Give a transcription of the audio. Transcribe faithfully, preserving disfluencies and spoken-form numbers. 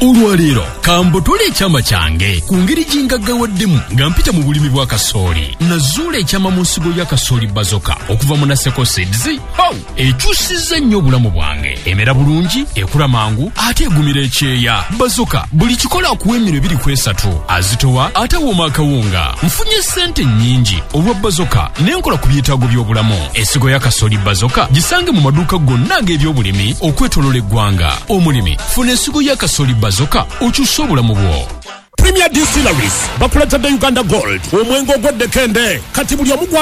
Olwaleero kambotole ekyama kyange ku ngeri gingaggawaddemu nga mpita mu bulimi bwa kasooli. Nazuula ekyama mu nsigo ya kasooli Bazoka okuva mu Naseko Seeds. Ho! Ekyusizza nnyo obulamu bwange. Emera bulungi, ekula mangu, ate egumira ekyeya. Bazoka buli kikola akuwa emiro ebiri ku esatu. Azitowa ate wooma akawunga. Nfunye ssente nnyingi olwa Bazoka n'enkola ku byetaago by'obulamu. Ensigo ya kasooli Bazoka gisange mu maduuka gonna ag'ebyobulimi okwetooloola eggwanga. Omulimi, funa ensigo ya kasooli Bazoka okyusa obulamu bwo. Premier Distilleries bakuletedde Uganda Gold omwengo ogw'eddekende kati buli omu